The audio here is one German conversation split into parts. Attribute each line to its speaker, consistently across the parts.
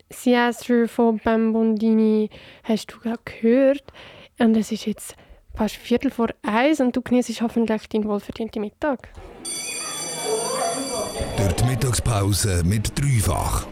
Speaker 1: Siesta von Bambondini hast du gerade gehört. Und es ist jetzt fast 1:15 und du genießt hoffentlich deinen wohlverdienten Mittag.
Speaker 2: Durch die Mittagspause mit Dreifach.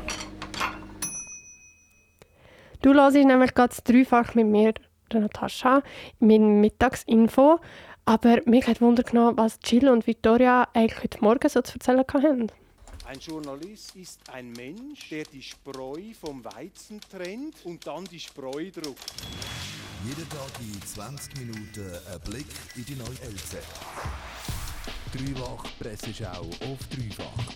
Speaker 1: Du hörst nämlich gerade das Dreifach mit mir, der Natascha, mit dem Mittagsinfo. Aber mich hat Wunder genommen, was Jill und Victoria eigentlich heute Morgen so zu erzählen hatten.
Speaker 3: Ein Journalist ist ein Mensch, der die Spreu vom Weizen trennt und dann die Spreu druckt.
Speaker 2: Jeden Tag in 20 Minuten ein Blick in die neue LZ. Dreifach Presseschau auf Dreifach.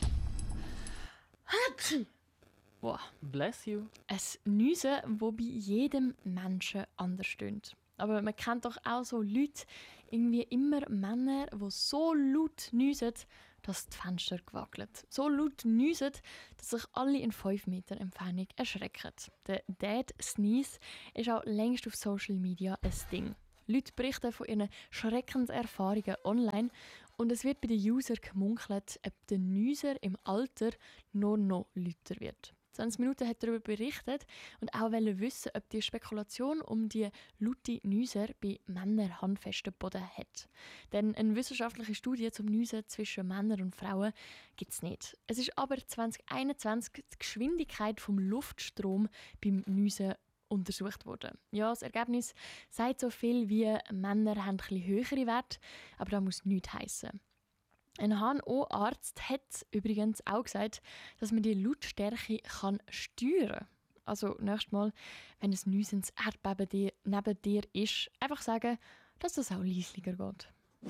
Speaker 4: Wow, bless you. Ein Niesen, das bei jedem Menschen anders tönt. Aber man kennt doch auch so Leute, irgendwie immer Männer, die so laut niesen, dass die Fenster gewackelt. So laut niesen, dass sich alle in 5 Meter Entfernung erschrecken. Der Dad Sneeze ist auch längst auf Social Media ein Ding. Leute berichten von ihren Schreckenserfahrungen online und es wird bei den Usern gemunkelt, ob der Nieser im Alter nur noch lauter wird. 20 Minuten hat darüber berichtet und auch wissen, ob die Spekulation um die laute Nieser bei Männern handfesten Boden hat. Denn eine wissenschaftliche Studie zum Niesen zwischen Männern und Frauen gibt es nicht. Es ist aber 2021 die Geschwindigkeit vom Luftstrom beim Niesen untersucht worden. Ja, das Ergebnis sagt so viel wie Männer haben ein bisschen höhere Werte, aber das muss nichts heissen. Ein HNO-Arzt hat übrigens auch gesagt, dass man die Lautstärke steuern kann. Also nächstes Mal, wenn ein niesendes Erdbeben neben dir ist, einfach sagen, dass das auch leislicher geht.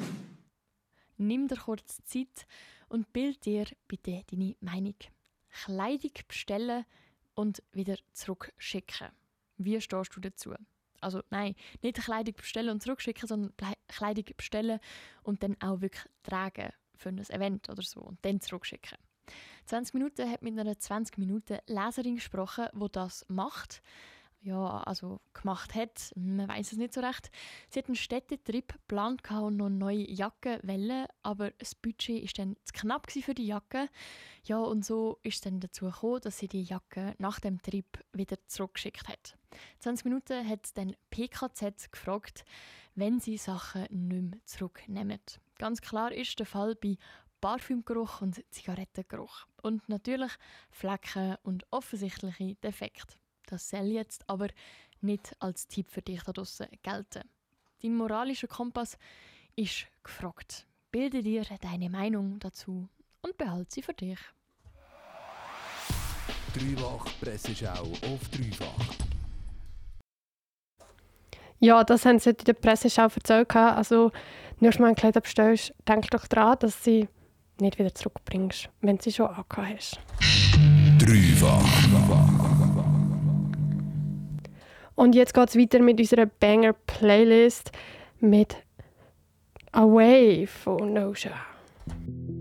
Speaker 4: Nimm dir kurz Zeit und bild dir bitte deine Meinung. Kleidung bestellen und wieder zurückschicken. Wie stehst du dazu? Also nein, nicht Kleidung bestellen und zurückschicken, sondern Kleidung bestellen und dann auch wirklich tragen für ein Event oder so und dann zurückschicken. 20 Minuten hat mit einer 20 Minuten Leserin gesprochen, die das macht. Ja, also gemacht hat, man weiß es nicht so recht. Sie hat einen Städtetrip geplant und noch neue Jacken wollen, aber das Budget war dann zu knapp für die Jacke. Ja, und so ist es dann dazu gekommen, dass sie die Jacke nach dem Trip wieder zurückgeschickt hat. 20 Minuten hat dann PKZ gefragt, wenn sie Sachen nicht mehr zurücknehmen. Ganz klar ist der Fall bei Parfümgeruch und Zigarettengeruch. Und natürlich Flecken und offensichtliche Defekte. Das soll jetzt aber nicht als Tipp für dich da draussen gelten. Dein moralischer Kompass ist gefragt. Bilde dir deine Meinung dazu und behalte sie für dich.
Speaker 2: Dreifach Presseschau auf Dreifach.
Speaker 1: Ja, das haben sie in der Presseschau erzählt. Also, nächstes Mal ein Kleid bestellst, denk doch daran, dass sie nicht wieder zurückbringst, wenn du sie schon angehabt hast.
Speaker 2: Dreifach.
Speaker 1: Und jetzt geht es weiter mit unserer Banger-Playlist mit Away von Noja.